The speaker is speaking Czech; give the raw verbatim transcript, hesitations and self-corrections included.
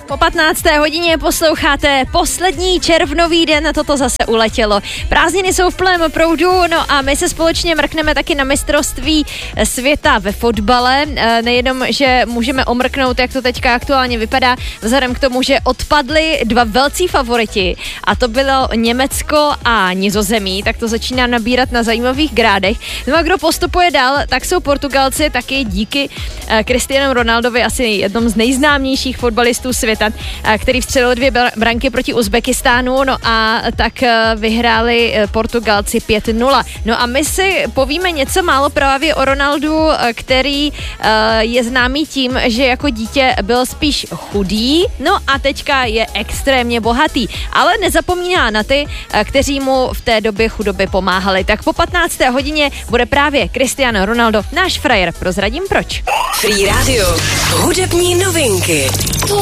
Po patnácté hodině posloucháte poslední červnový den, toto zase uletělo. Prázdniny jsou v plném proudu, no a my se společně mrkneme taky na mistrovství světa ve fotbale. Nejenom, že můžeme omrknout, jak to teďka aktuálně vypadá, vzhledem k tomu, že odpadli dva velcí favoriti, a to bylo Německo a Nizozemí, tak to začíná nabírat na zajímavých grádech. No a kdo postupuje dál, tak jsou Portugalci, taky díky Cristiano Ronaldovi, asi jednom z nejznámějších fotbalistů světa, který vstřelil dvě branky proti Uzbekistánu, no a tak vyhráli Portugalci pět nula. No a my si povíme něco málo právě o Ronaldu, který je známý tím, že jako dítě byl spíš chudý, no a teďka je extrémně bohatý, ale nezapomíná na ty, kteří mu v té době chudoby pomáhali. Tak po patnácté hodině bude právě Cristiano Ronaldo náš frajer. Prozradím proč. Free Radio. Hudební novinky.